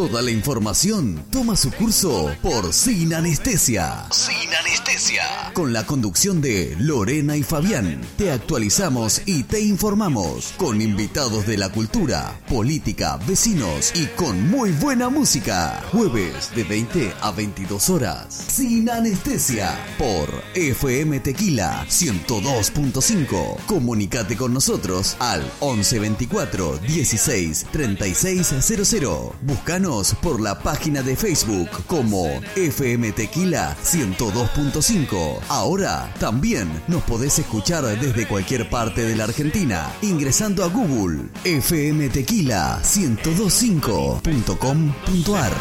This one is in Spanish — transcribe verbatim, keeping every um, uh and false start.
Toda la información toma su curso por Sin Anestesia. Sin Anestesia. Con la conducción de Lorena y Fabián, te actualizamos y te informamos con invitados de la cultura, política, vecinos y con muy buena música. Jueves de veinte a veintidós horas. Sin Anestesia por F M Tequila ciento dos punto cinco. Comunicate con nosotros al once veinticuatro dieciséis treinta y seis cero cero. Búscanos por la página de Facebook como F M Tequila ciento dos punto cinco. Ahora también nos podés escuchar desde cualquier parte de la Argentina ingresando a Google F M Tequila ciento dos punto cinco punto com punto ar.